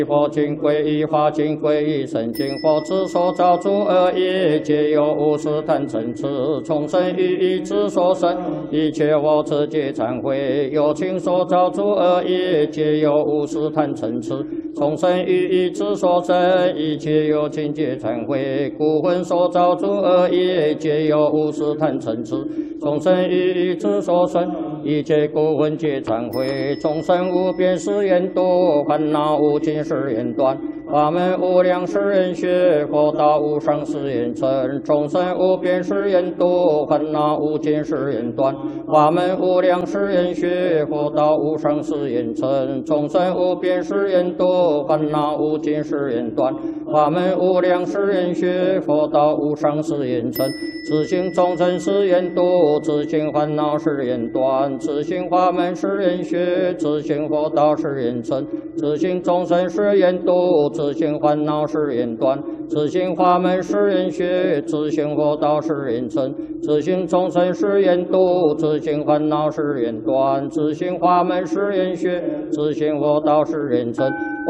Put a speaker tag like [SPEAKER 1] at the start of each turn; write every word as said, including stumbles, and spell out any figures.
[SPEAKER 1] 佛经归一，法经归一，圣经佛之所造诸恶业，皆由无始贪嗔痴从生于意之所生。一切佛持戒忏悔，有情所造诸恶业，皆由无始贪嗔痴从生于意之所生。一切有情戒忏悔，故魂所造诸恶业，皆由无始贪嗔痴从生于意之所生。一切故魂皆忏悔，众生无边誓愿度，烦恼无尽誓愿断，法门无量誓愿学，佛道无上誓愿成。众生无边誓愿度，烦恼无尽誓愿断，法门无量誓愿学，佛道无上誓愿成。众生无边誓愿度，烦恼无尽誓愿断，法门无量誓愿学，佛道无上誓愿成。自性众生誓愿度，自性烦恼誓愿断，自性法门誓愿学，自性佛道誓愿成。自性众生誓愿度，自性烦恼誓愿断，自性法门誓愿学，自性佛道誓愿成。自性众生誓愿度，自性烦恼誓愿断，自性法门誓愿学，自性佛道誓愿成。